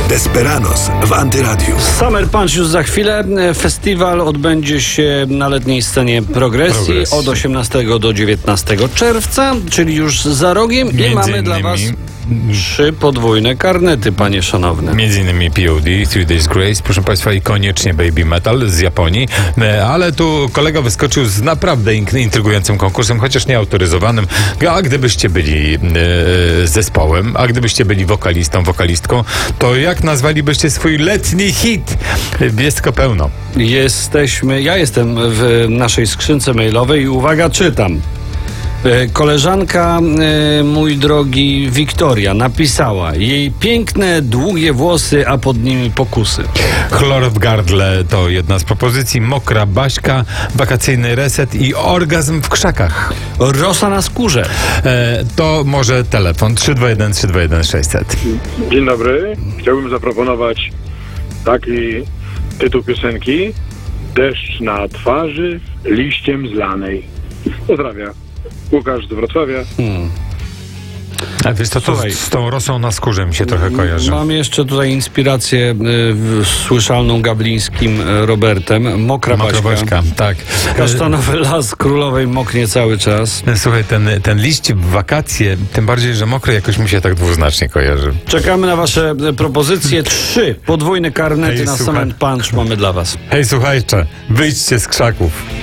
Desperados w Antyradiu. Summer Punch już za chwilę. Festiwal odbędzie się na letniej scenie Progresji od 18 do 19 czerwca, czyli już za rogiem. I mamy dla Was 3 podwójne karnety, panie szanowne. Między innymi POD, 3 Days Grace, proszę Państwa, i koniecznie Baby Metal z Japonii. Ale tu kolega wyskoczył z naprawdę intrygującym konkursem, chociaż nie autoryzowanym. A gdybyście byli zespołem, a gdybyście byli wokalistką, to jak nazwalibyście swój letni hit? Jest tylko pełno. Ja jestem w naszej skrzynce mailowej i uwaga, czytam. Koleżanka, mój drogi Wiktoria, napisała: jej piękne, długie włosy, a pod nimi pokusy. Chlor w gardle to jedna z propozycji. Mokra Baśka, wakacyjny reset i orgazm w krzakach. Rosa na skórze. To może telefon 321 321 600. Dzień dobry. Chciałbym zaproponować taki tytuł piosenki: Deszcz na twarzy liściem zlanej. Pozdrawiam. Łukasz z Wrocławia. A wiesz co, to z tą rosą na skórze mi się trochę kojarzy. Mam jeszcze tutaj inspirację słyszalną Gablińskim Robertem. Mokra Baśka. Tak. Kasztanowy las królowej moknie cały czas. Słuchaj, ten liść w wakacje, tym bardziej, że mokry, jakoś mi się tak dwuznacznie kojarzy. Czekamy na wasze propozycje. 3 podwójne karnety na Summer Punch mamy dla was. Hej, słuchajcie, wyjdźcie z krzaków.